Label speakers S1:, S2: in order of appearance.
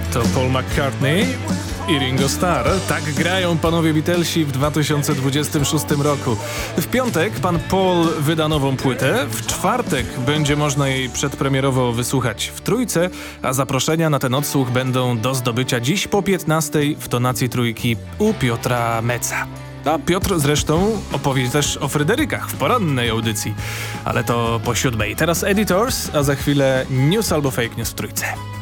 S1: To Paul McCartney i Ringo Starr. Tak grają panowie Beatlesi w 2026 roku. W piątek pan Paul wyda nową płytę, w czwartek będzie można jej przedpremierowo wysłuchać w Trójce, a zaproszenia na ten odsłuch będą do zdobycia dziś po 15:00 w tonacji Trójki u Piotra Meca. A Piotr zresztą opowie też o Fryderykach w porannej audycji, ale to po 7:00. Teraz Editors, a za chwilę news albo fake news w Trójce.